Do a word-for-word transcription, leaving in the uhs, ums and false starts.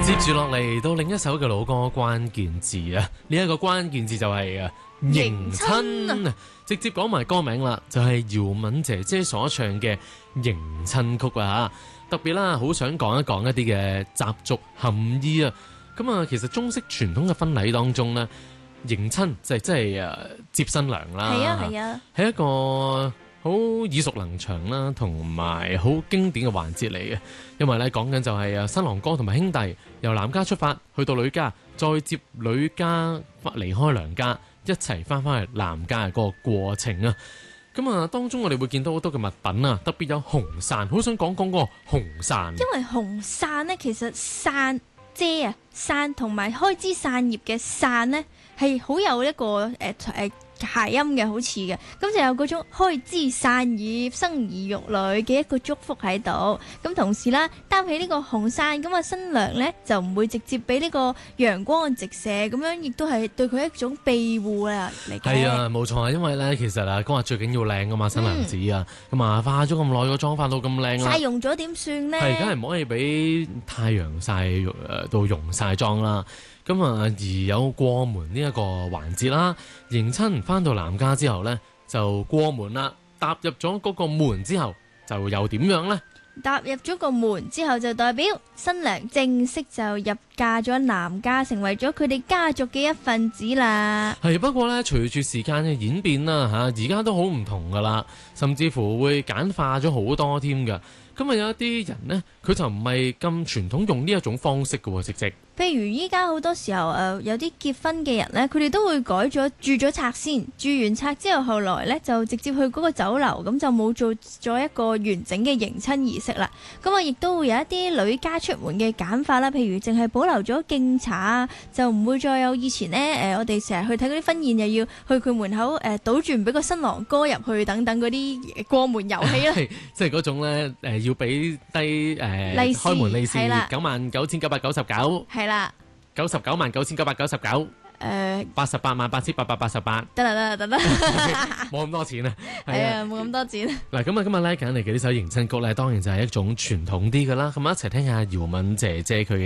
接住落嚟到另一首嘅老歌，關鍵字啊！呢、這、一個關鍵字就係啊迎親啊，直接講埋歌名啦，就係、是、姚敏姐姐所唱嘅迎親曲啊！特別啦，好想講一講一啲嘅習俗含義啊！咁啊，其實中式傳統嘅婚禮當中呢，迎親就係即係誒接新娘啦， 係啊係啊， 係一個好耳熟能詳啦，同埋好經典嘅環節嚟嘅。因為咧講緊就係啊新郎哥同埋兄弟由男家出發去到女家，再接女家離開娘家，一齊翻返去男家嘅嗰個過程啊。咁啊，當中我哋會見到好多嘅物品啊，特別有紅傘，好想講講嗰個紅傘。 因為紅傘呢，其實傘遮啊，傘同埋開枝散葉嘅傘呢，係好有一個誒誒。呃呃諧音嘅，好似嘅，咁就有嗰種開枝散葉、生兒育女嘅一個祝福喺度。咁同時啦，擔起呢個紅傘，咁啊新娘呢就唔會直接俾呢個陽光直射，咁樣亦都係對佢一種庇護啊嚟嘅。 係啊，冇錯啊，因為呢，其實啊，嗰日最緊要靚噶嘛，新娘子啊，咁啊、嗯、化咗咁耐個妝，化到咁靚啦， 曬溶咗點算呢？ 係，梗係唔可以俾太陽曬誒到溶曬妝啦。咁啊，而有過門呢一個環節啦，迎親返到男家之後呢，就過門啦。踏入咗嗰個門之後，就又點樣呢？ 踏入咗個門之後，就代表新娘正式就入嫁咗男家，成為咗佢哋家族嘅一份子啦。 係，不過呢，隨住時間嘅演變啦，嚇而家都好唔同噶啦，甚至乎會簡化咗好多添㗎。咁啊，有一啲人呢，佢就唔係咁傳統用呢一種方式嘅喎，直直。 譬如依家好多時候誒、呃，有啲結婚嘅人呢，佢哋都會改咗住咗冊先，住完冊之後，後來呢就直接去嗰個酒樓，咁就冇做咗一個完整嘅迎親儀式啦。咁啊，亦都會有一啲女家出門嘅簡化啦，譬如淨係保留咗敬茶啊，就唔會再有以前呢，誒、呃，我哋成日去睇嗰啲婚宴又要去佢門口誒，堵住唔俾個新郎哥入去等等嗰啲過門遊戲啦。 即係嗰種呢，誒、呃，要俾低誒、呃、 利是開門利是係九萬九千九百九十九。 係啦， 九十九萬九千九百九十九，誒，八十八萬八千八百八十八， 得啦得啦得啦， 冇咁多錢啊， 係啊，冇咁多錢。 嗱，咁啊，今日咧揀嚟嘅呢首迎親曲咧，當然就係一種傳統啲噶啦，咁啊一齊聽下姚敏姐姐佢嘅。